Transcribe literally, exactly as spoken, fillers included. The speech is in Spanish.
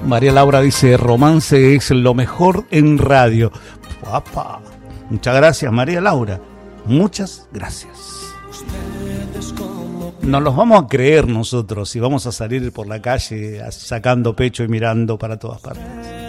María Laura dice, romance es lo mejor en radio. Papá. Muchas gracias, María Laura. Muchas gracias. Nos los vamos a creer nosotros y vamos a salir por la calle sacando pecho y mirando para todas partes.